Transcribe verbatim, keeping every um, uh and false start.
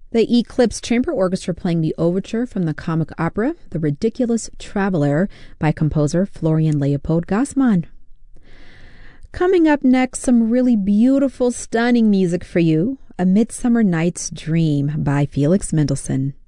The Eclipse Chamber Orchestra playing the overture from the comic opera The Ridiculous Traveler by composer Florian Leopold Gassmann. Coming up next, some really beautiful, stunning music for you. A Midsummer Night's Dream by Felix Mendelssohn.